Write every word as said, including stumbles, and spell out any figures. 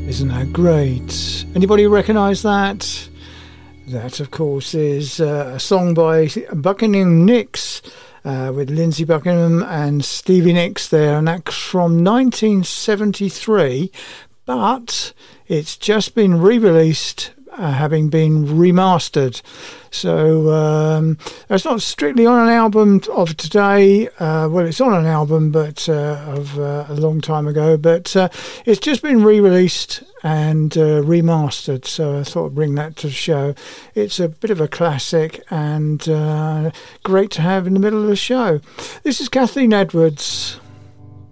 Isn't that great? Anybody recognise that? That, of course, is uh, a song by Buckingham Nicks uh, with Lindsey Buckingham and Stevie Nicks there, and that's from nineteen seventy-three, but it's just been re-released, uh, having been remastered. So um, it's not strictly on an album of today. Uh, well, it's on an album, but uh, of uh, a long time ago. But uh, it's just been re-released and uh, remastered. So I thought I'd bring that to the show. It's a bit of a classic and uh, great to have in the middle of the show. This is Kathleen Edwards.